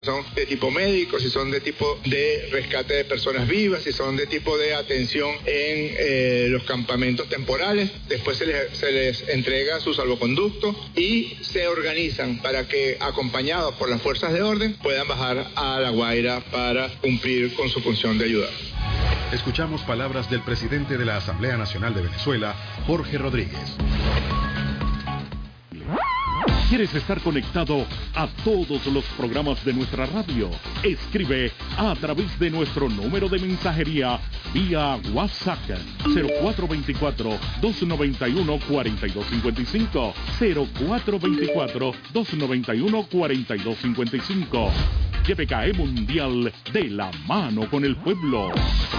Son de tipo médico, si son de tipo de rescate de personas vivas, si son de tipo de atención en los campamentos temporales. Después se les entrega su salvoconducto y se organizan para que, acompañados por las fuerzas de orden, puedan bajar a La Guaira para cumplir con su función de ayudar. Escuchamos palabras del presidente de la Asamblea Nacional de Venezuela, Jorge Rodríguez. ¿Quieres estar conectado a todos los programas de nuestra radio? Escribe a través de nuestro número de mensajería vía WhatsApp 0424-291-4255. 0424-291-4255. YPKE Mundial, de la mano con el pueblo.